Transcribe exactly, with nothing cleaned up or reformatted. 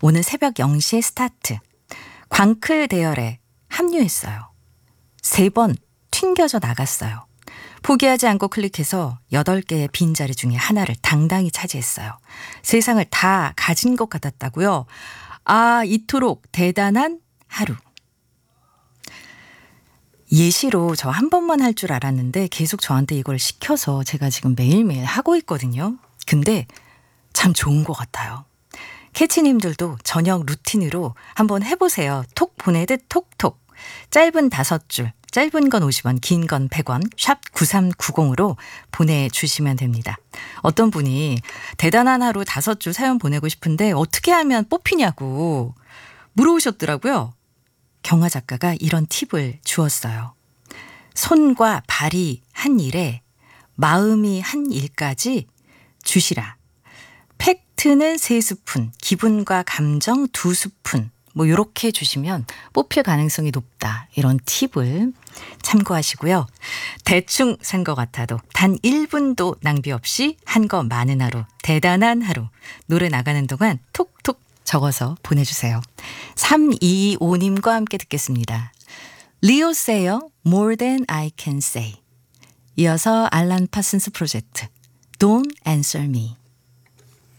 오늘 새벽 영 시에 스타트. 광클 대열에 합류했어요. 세 번 튕겨져 나갔어요. 포기하지 않고 클릭해서 여덟 개의 빈자리 중에 하나를 당당히 차지했어요. 세상을 다 가진 것 같았다고요? 아, 이토록 대단한 하루. 예시로 저 한 번만 할 줄 알았는데 계속 저한테 이걸 시켜서 제가 지금 매일매일 하고 있거든요. 근데 참 좋은 것 같아요. 캐치님들도 저녁 루틴으로 한번 해보세요. 톡 보내듯 톡톡. 짧은 다섯 줄, 짧은 건 오십 원, 긴 건 백 원, 샵 구삼구공으로 보내주시면 됩니다. 어떤 분이 대단한 하루 다섯 줄 사연 보내고 싶은데 어떻게 하면 뽑히냐고 물어오셨더라고요. 경화 작가가 이런 팁을 주었어요. 손과 발이 한 일에 마음이 한 일까지 주시라. 팩트는 세 스푼, 기분과 감정 두 스푼, 뭐 이렇게 주시면 뽑힐 가능성이 높다. 이런 팁을 참고하시고요. 대충 산 것 같아도 단 일 분도 낭비 없이 한 거 많은 하루, 대단한 하루. 노래 나가는 동안 톡톡 적어서 보내주세요. 삼이이오님과 함께 듣겠습니다. 리오 세어 More Than I Can Say. 이어서 알란 파슨스 프로젝트 Don't Answer Me.